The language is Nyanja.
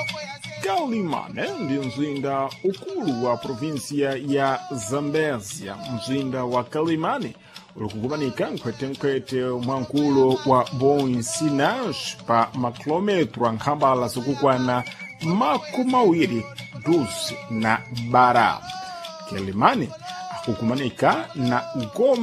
Quelimane ndi mzinda ukulu wa provinsia ya Zambezia. Mzinda wa Quelimane ulikukumanika nkhwetenkhwete mwankulo wa Boinsinage pa makilometro ankhambala zokukwana makumawiri duzi na bara. Quelimane akukumanika na Goma